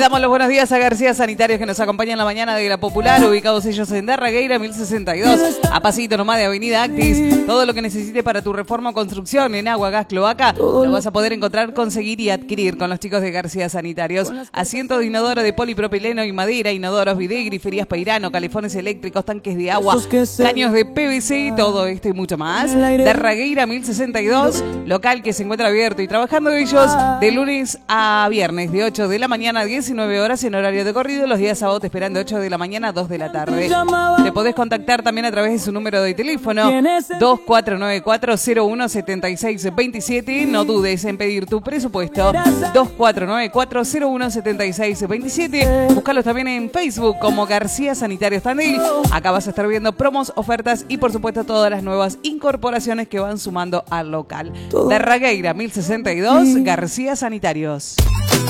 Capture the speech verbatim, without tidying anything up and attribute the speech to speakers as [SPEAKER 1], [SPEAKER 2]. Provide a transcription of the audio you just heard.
[SPEAKER 1] damos los buenos días a García Sanitarios que nos acompañan en la mañana de La Popular, ubicados ellos en Darregueira mil sesenta y dos, a pasito nomás de Avenida Actis. Todo lo que necesites para tu reforma o construcción en agua, gas, cloaca, lo vas a poder encontrar, conseguir y adquirir con los chicos de García Sanitarios. Asientos de inodoro de polipropileno y madera, inodoros, bidet, griferías Peirano, califones eléctricos, tanques de agua, caños de P V C, todo esto y mucho más. Darregueira mil sesenta y dos, local que se encuentra abierto y trabajando ellos de lunes a viernes de ocho de la mañana a diecinueve horas en horario de corrido. Los días sábados te esperan de ocho de la mañana a dos de la tarde. Te podés contactar también a través de su número de teléfono dos cuatro nueve cuatro cero uno siete seis dos siete. No dudes en pedir tu presupuesto dos cuatro nueve cuatro cero uno siete seis dos siete. Búscalos también en Facebook como García Sanitarios Tandil. Acá vas a estar viendo promos, ofertas y por supuesto todas las nuevas incorporaciones que van sumando al local. Darregueira mil sesenta y dos, García Sanitarios.